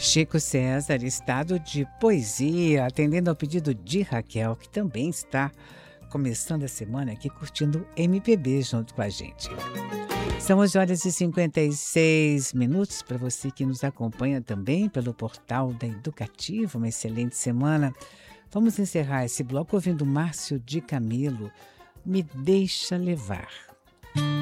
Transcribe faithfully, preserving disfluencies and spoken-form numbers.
Chico César, estado de poesia, atendendo ao pedido de Raquel, que também está começando a semana aqui curtindo M P B junto com a gente. São onze horas e cinquenta e seis minutos para você que nos acompanha também pelo portal da Educativa. Uma excelente semana. Vamos encerrar esse bloco ouvindo Márcio de Camelo, Me Deixa Levar.